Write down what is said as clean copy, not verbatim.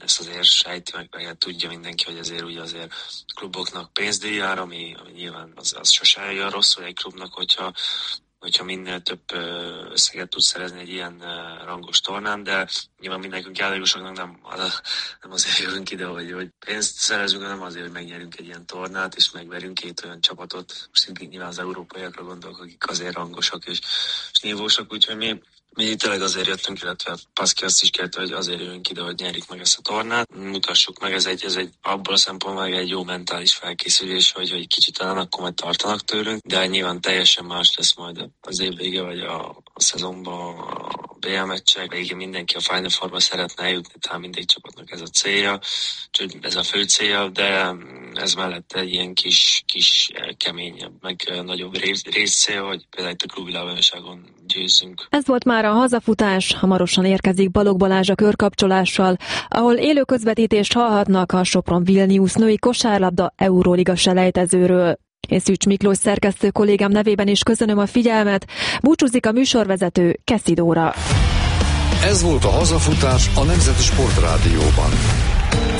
ezt azért sejti, meg tudja mindenki, hogy azért kluboknak pénzdíj jár, ami nyilván az sosem jön rosszul egy klubnak, hogyha minél több összeget tud szerezni egy ilyen rangos tornán, de nyilván mindenkünk játékosoknak nem azért jövünk ide, hogy pénzt szerezünk, hanem azért, hogy megnyerünk egy ilyen tornát, és megverjünk két olyan csapatot. Most nyilván az európaiakra gondolok, akik azért rangosak és nívósak, úgyhogy mi tényleg azért jöttünk, illetve Paszki azt is kérte, hogy azért jövünk ide, hogy nyerjük meg ezt a tornát. Mutassuk meg, ez egy abból a szempontból egy jó mentális felkészülés, hogy kicsit talán akkor majd tartanak tőlünk, de nyilván teljesen más lesz majd az év vége, vagy a szezonban a BL meccsek. Végén mindenki a Final Fourba szeretne eljutni, talán mindegy csapatnak ez a célja, úgyhogy ez a fő célja, de ez mellett egy ilyen kis keményebb, meg nagyobb részcél, hogy például itt a klubvilágbajnokságon győzzünk. Ez volt már a hazafutás, hamarosan érkezik Balogh Balázs a körkapcsolással, ahol élő közvetítést hallhatnak a Sopron Vilnius női kosárlabda Euróliga selejtezőről. Én Szűcs Miklós szerkesztő kollégám nevében is köszönöm a figyelmet, búcsúzik a műsorvezető Keszi Dóra. Ez volt a hazafutás a Nemzeti Sportrádióban.